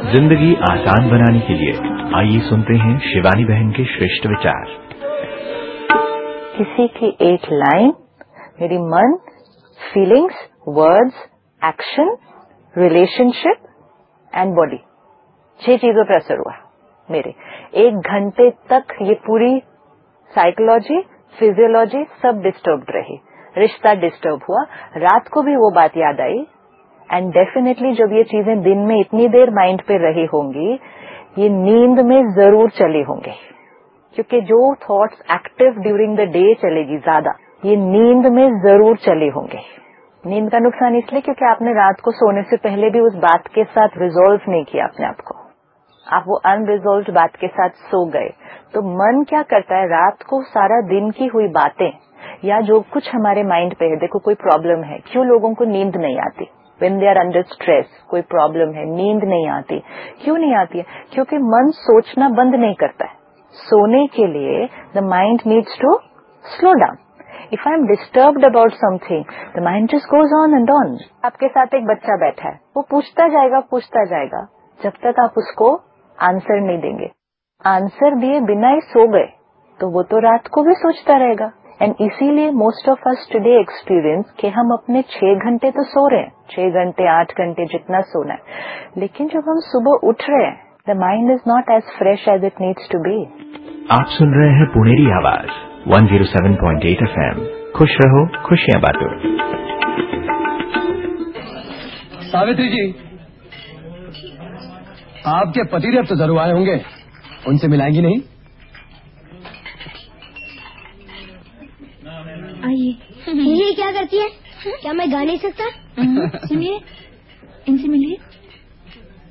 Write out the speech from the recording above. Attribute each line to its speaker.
Speaker 1: जिंदगी आसान बनाने के लिए आइए सुनते हैं शिवानी बहन के श्रेष्ठ विचार।
Speaker 2: किसी की एक लाइन मेरी मन, feelings, words, action, relationship and body 6 चीजों पर असर हुआ मेरे। 1 घंटे तक ये पूरी साइकोलॉजी, फिजियोलॉजी सब डिस्टर्ब रही, रिश्ता डिस्टर्ब हुआ। रात को भी वो बात याद आई एंड डेफिनेटली जब ये चीजें दिन में इतनी देर माइंड पे रही होंगी, ये नींद में जरूर चली होंगी, क्योंकि जो thoughts active during the day चलेगी ज्यादा, ये नींद में जरूर चली होंगी। नींद का नुकसान इसलिए क्योंकि आपने रात को सोने से पहले भी उस बात के साथ रिजॉल्व नहीं किया अपने आप को, आप वो अनरिजॉल्व बात के साथ सो गए। तो मन क्या करता है, रात को सारा दिन की हुई बातें या जो कुछ हमारे माइंड पे है, देखो कोई प्रॉब्लम है, क्यों लोगों को नींद नहीं आती, when they are under stress, कोई प्रॉब्लम है, नींद नहीं आती, क्यों नहीं आती है? क्योंकि मन सोचना बंद नहीं करता है। सोने के लिए the mind needs to slow down. If I am disturbed about something, the mind just goes on and on. आपके साथ एक बच्चा बैठा है, वो पूछता जाएगा जब तक आप उसको आंसर नहीं देंगे। आंसर दिए बिना ही सो गए तो वो तो रात को भी सोचता रहेगा। एंड इसीलिए most of us today experience कि हम अपने 6 घंटे तो सो रहे हैं, 6 घंटे 8 घंटे जितना सोना है, लेकिन जब हम सुबह उठ रहे हैं, the mind is not as fresh as it needs to be.
Speaker 1: आप सुन रहे हैं पुनेरी आवाज 107.8 FM। खुश रहो, खुशियां बांटो।
Speaker 3: सावित्री जी, आपके पतिदेव तो जरूर आए होंगे, उनसे मिलाएंगी नहीं?
Speaker 4: आइए। ये क्या करती है? क्या मैं गा नहीं सकता? सुनिए, इनसे मिलिए।